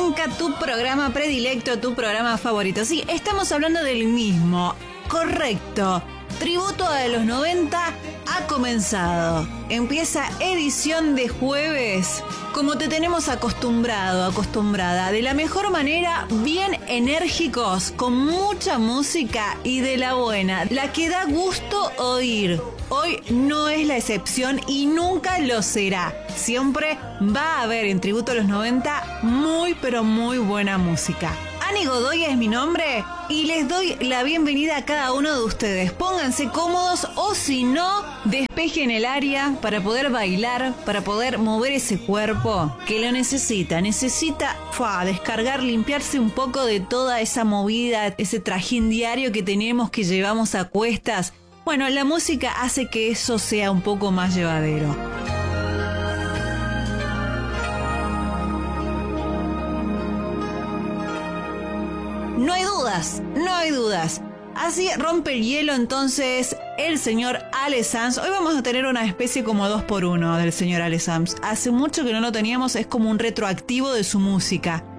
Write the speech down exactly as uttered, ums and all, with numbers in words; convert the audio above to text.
arranca tu programa predilecto, tu programa favorito. Sí, estamos hablando del mismo. Correcto. Tributo a los noventa ha comenzado. Empieza edición de jueves, como te tenemos acostumbrado, acostumbrada. De la mejor manera, bien enérgicos, con mucha música y de la buena. La que da gusto oír. Hoy no es la excepción y nunca lo será. Siempre va a haber en Tributo a los noventa muy pero muy buena música. Ani Godoy es mi nombre y les doy la bienvenida a cada uno de ustedes. Pónganse cómodos o si no, despejen el área para poder bailar, para poder mover ese cuerpo que lo necesita. Necesita fa, descargar, limpiarse un poco de toda esa movida, ese trajín diario que tenemos, que llevamos a cuestas. Bueno, la música hace que eso sea un poco más llevadero. No hay dudas, no hay dudas. Así rompe el hielo entonces el señor Ale Sanz. Hoy vamos a tener una especie como dos por uno del señor Ale Sanz. Hace mucho que no lo teníamos, es como un retroactivo de su música.